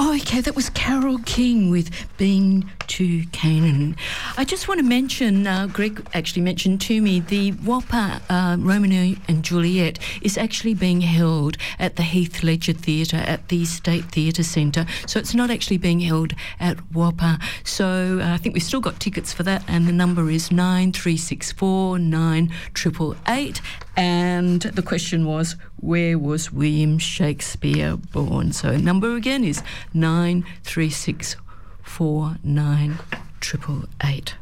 Oh, okay, that was Carole King with Been to Canaan. I just want to mention, Greg actually mentioned to me, the WAAPA Romeo and Juliet is actually being held at the Heath Ledger Theatre at the State Theatre Centre. So it's not actually being held at WAAPA. So I think we've still got tickets for that, and the number is 9364 9888. And the question was, where was William Shakespeare born? So number again is 9364 9888.